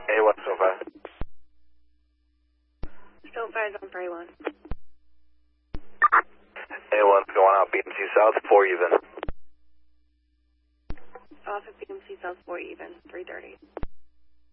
A1 Stone 5. Stone 5 is on for A1. A1's going out, BMC South, 4 even. Off at BMC South 4 even, 3:30.